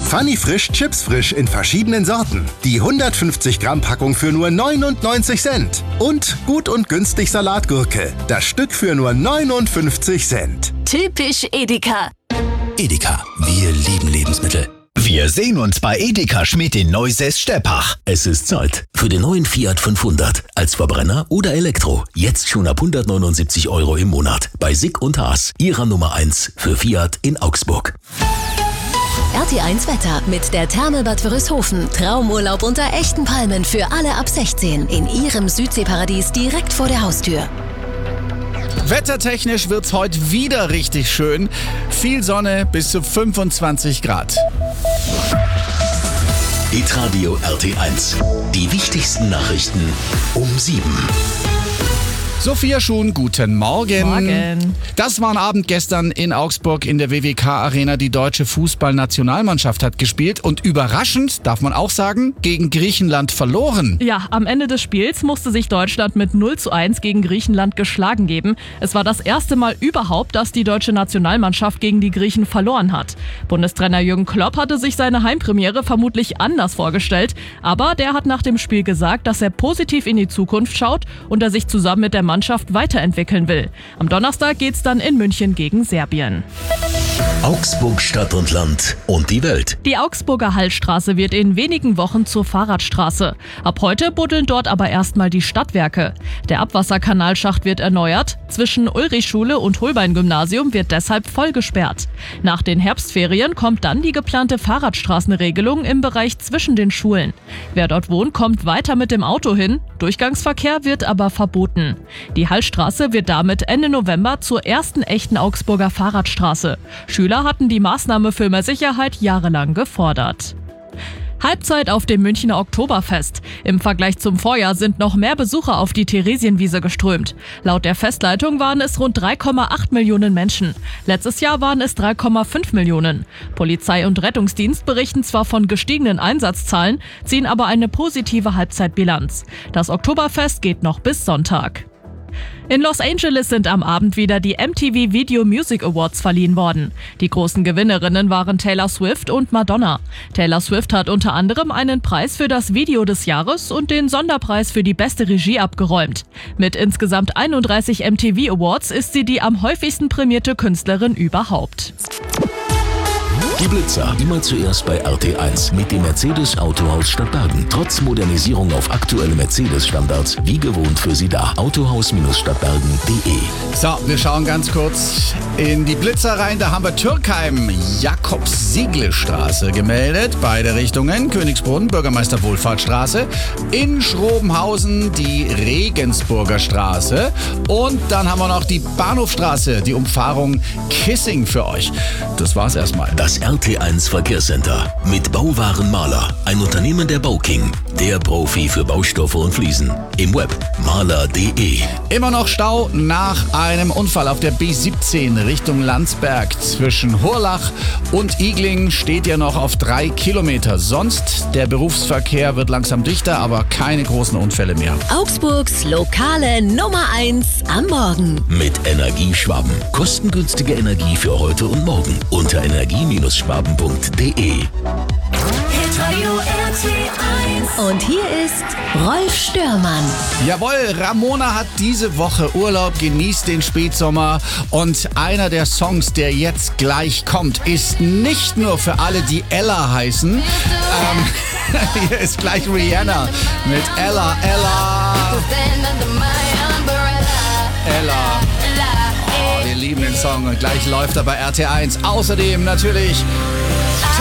Funny Frisch Chips Frisch in verschiedenen Sorten. Die 150 Gramm Packung für nur 99 Cent. Und Gut und Günstig Salatgurke. Das Stück für nur 59 Cent. Typisch Edeka. Edeka, wir lieben Lebensmittel. Wir sehen uns bei Edeka Schmidt in Neusäß-Steppach. Es ist Zeit für den neuen Fiat 500. Als Verbrenner oder Elektro. Jetzt schon ab 179 € im Monat. Bei Sick und Haas. Ihrer Nummer 1 für Fiat in Augsburg. RT1 Wetter mit der Therme-Bad Wörishofen. Traumurlaub unter echten Palmen für alle ab 16. In Ihrem Südseeparadies direkt vor der Haustür. Wettertechnisch wird's heute wieder richtig schön. Viel Sonne bis zu 25 Grad. Hitradio RT1. Die wichtigsten Nachrichten um 7. Sophia Schuhn, guten Morgen. Morgen. Das war ein Abend gestern in Augsburg in der WWK-Arena. Die deutsche Fußballnationalmannschaft hat gespielt und überraschend, darf man auch sagen, gegen Griechenland verloren. Ja, am Ende des Spiels musste sich Deutschland mit 0:1 gegen Griechenland geschlagen geben. Es war das erste Mal überhaupt, dass die deutsche Nationalmannschaft gegen die Griechen verloren hat. Bundestrainer Jürgen Klopp hatte sich seine Heimpremiere vermutlich anders vorgestellt. Aber der hat nach dem Spiel gesagt, dass er positiv in die Zukunft schaut und er sich zusammen mit der Mannschaft weiterentwickeln will. Am Donnerstag geht's dann in München gegen Serbien. Augsburg Stadt und Land und die Welt. Die Augsburger Hallstraße wird in wenigen Wochen zur Fahrradstraße. Ab heute buddeln dort aber erstmal die Stadtwerke. Der Abwasserkanalschacht wird erneuert. Zwischen Ulrichschule und Holbein-Gymnasium wird deshalb voll gesperrt. Nach den Herbstferien kommt dann die geplante Fahrradstraßenregelung im Bereich zwischen den Schulen. Wer dort wohnt, kommt weiter mit dem Auto hin. Durchgangsverkehr wird aber verboten. Die Hallstraße wird damit Ende November zur ersten echten Augsburger Fahrradstraße. Schüler hatten die Maßnahme für mehr Sicherheit jahrelang gefordert. Halbzeit auf dem Münchner Oktoberfest. Im Vergleich zum Vorjahr sind noch mehr Besucher auf die Theresienwiese geströmt. Laut der Festleitung waren es rund 3,8 Millionen Menschen. Letztes Jahr waren es 3,5 Millionen. Polizei und Rettungsdienst berichten zwar von gestiegenen Einsatzzahlen, ziehen aber eine positive Halbzeitbilanz. Das Oktoberfest geht noch bis Sonntag. In Los Angeles sind am Abend wieder die MTV Video Music Awards verliehen worden. Die großen Gewinnerinnen waren Taylor Swift und Madonna. Taylor Swift hat unter anderem einen Preis für das Video des Jahres und den Sonderpreis für die beste Regie abgeräumt. Mit insgesamt 31 MTV Awards ist sie die am häufigsten prämierte Künstlerin überhaupt. Die Blitzer, immer zuerst bei RT1 mit dem Mercedes Autohaus Stadtbergen. Trotz Modernisierung auf aktuelle Mercedes-Standards, wie gewohnt für Sie da. Autohaus-Stadtbergen.de. So, wir schauen ganz kurz in die Blitzer rein. Da haben wir Türkheim, Jakobs-Siegle-Straße gemeldet. Beide Richtungen, Königsbrunn, Bürgermeister-Wohlfahrtsstraße. In Schrobenhausen die Regensburger Straße. Und dann haben wir noch die Bahnhofstraße, die Umfahrung Kissing für euch. Das war's erstmal. Das RT1 Verkehrscenter mit Bauwarenmaler, ein Unternehmen der Bauking, der Profi für Baustoffe und Fliesen. Im Web maler.de. Immer noch Stau nach einem Unfall auf der B17 Richtung Landsberg. Zwischen Hurlach und Igling steht ja noch auf 3 Kilometer. Sonst der Berufsverkehr wird langsam dichter, aber keine großen Unfälle mehr. Augsburgs lokale Nummer 1 am Morgen. Mit Energieschwaben. Kostengünstige Energie für heute und morgen. Unter energie-schwaben.de. Und hier ist Rolf Störmann. Jawohl, Ramona hat diese Woche Urlaub, genießt den Spätsommer. Und einer der Songs, der jetzt gleich kommt, ist nicht nur für alle, die Ella heißen. Hier ist gleich Rihanna mit Ella. Oh, wir lieben den Song und gleich läuft er bei RT1. Außerdem natürlich